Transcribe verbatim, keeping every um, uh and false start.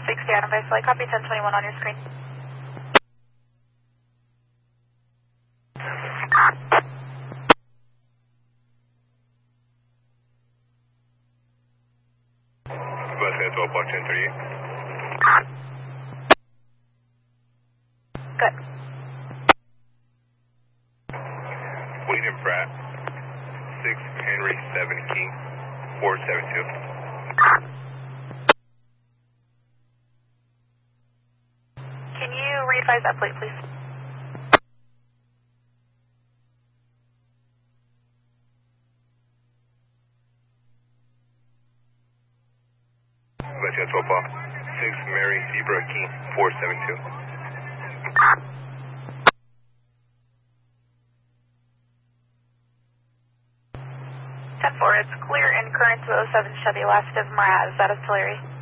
sixty Adam Base Flight, copy ten twenty-one on your screen. Bus at twelve block ten thirty-eight. Good. William Pratt, six Henry seven King, four seven two. Can you re-advise that plate, please? Bus at twelve block, six Mary Zebra King, four seven two. ten four, it's clear in current to oh seven Chevy last of Mraz, is that artillery?